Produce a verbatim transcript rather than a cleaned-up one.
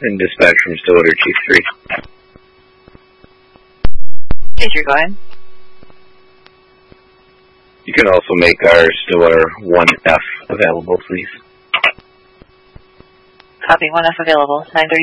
And dispatch from Stillwater Chief three. Major, go ahead. You can also make our Stillwater one F available, please. Copy, one F available. nine thirty